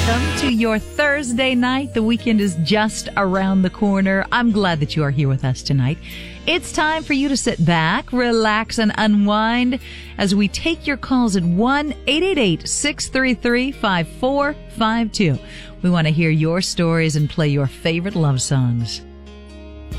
Welcome to your Thursday night. The weekend is just around the corner. I'm glad that you are here with us tonight. It's time for you to sit back, relax, and unwind as we take your calls at 1-888-633-5452. We want to hear your stories and play your favorite love songs.